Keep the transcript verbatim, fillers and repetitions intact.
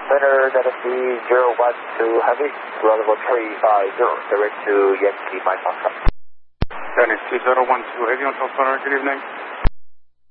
Center, that is the zero one two Heavy, level three five zero, direct to Yankee Mike Oscar. That is two zero one two Heavy on telephone, good evening.